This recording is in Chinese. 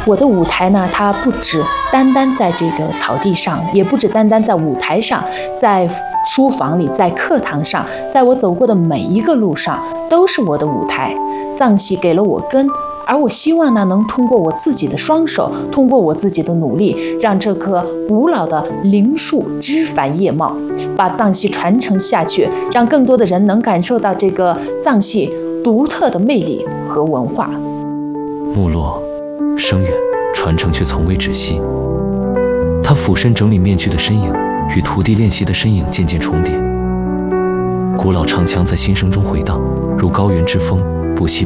我的舞台呢，它不只单单在这个草地上，也不只单单在舞台上，在书房里，在课堂上，在我走过的每一个路上，都是我的舞台。藏戏给了我根，而我希望呢，能通过我自己的双手，通过我自己的努力，让这棵古老的灵树枝繁叶茂，把藏戏传承下去，让更多的人能感受到这个藏戏独特的魅力和文化。 没落声远，传承却从未止息。他俯身整理面具的身影，与徒弟练习的身影渐渐重叠。古老唱腔在心声中回荡，如高原之风，不息